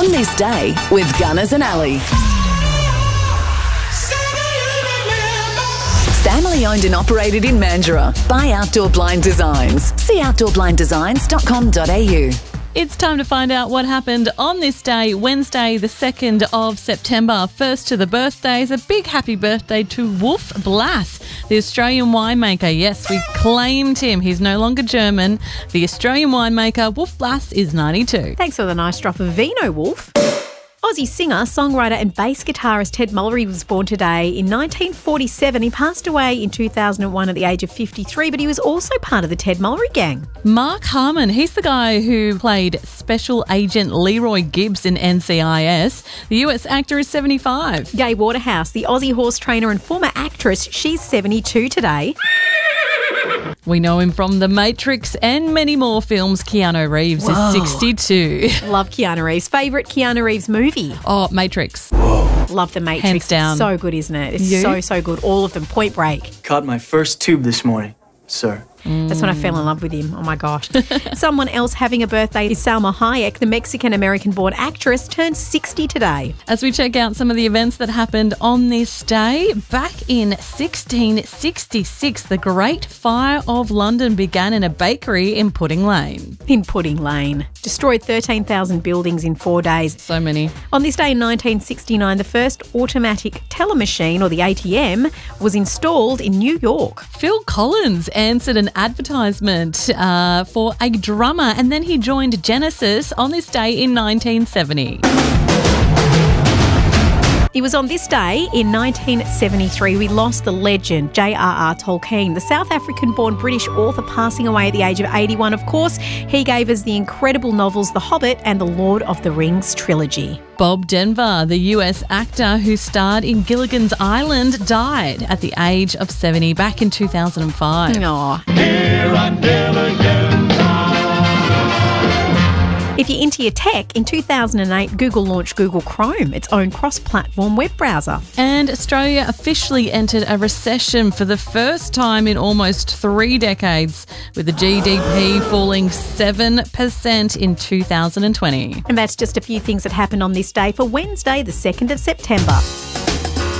On This Day with Gunners and Ali. Family owned and operated in Mandurah by Outdoor Blind Designs. See outdoorblinddesigns.com.au. It's time to find out what happened on this day, Wednesday, the 2nd of September. First to the birthdays, a big happy birthday to Wolf Blass, the Australian winemaker. Yes, we claimed him. He's no longer German. The Australian winemaker, Wolf Blass, is 92. Thanks for the nice drop of vino, Wolf. Aussie singer, songwriter and bass guitarist Ted Mulry was born today in 1947. He passed away in 2001 at the age of 53, but he was also part of the Ted Mulry Gang. Mark Harmon, he's the guy who played Special Agent Leroy Gibbs in NCIS. The US actor is 75. Gay Waterhouse, the Aussie horse trainer and former actress, she's 72 today. We know him from The Matrix and many more films. Keanu Reeves is 62. Love Keanu Reeves. Favourite Keanu Reeves movie? Oh, Matrix. Love The Matrix. Hands down. It's so good, isn't it? It's so good. All of them. Point Break. Caught my first tube this morning, sir. That's when I fell in love with him. Oh, my gosh. Someone else having a birthday is Salma Hayek, the Mexican-American-born actress, turned 60 today. As we check out some of the events that happened on this day, back in 1666, the Great Fire of London began in a bakery in Pudding Lane. In Pudding Lane. Destroyed 13,000 buildings in 4 days. So many. On this day in 1969, the first automatic teller machine, or the ATM, was installed in New York. Phil Collins answered an advertisement for a drummer, and then he joined Genesis on this day in 1970. It was on this day in 1973 we lost the legend J.R.R. Tolkien, the South African-born British author, passing away at the age of 81. Of course, he gave us the incredible novels The Hobbit and The Lord of the Rings trilogy. Bob Denver, the US actor who starred in Gilligan's Island, died at the age of 70 back in 2005. Aww. Here on Gilligan's Island. If you're into your tech, in 2008, Google launched Google Chrome, its own cross-platform web browser. And Australia officially entered a recession for the first time in almost 3 decades, with the GDP falling 7% in 2020. And that's just a few things that happened on this day for Wednesday, the 2nd of September.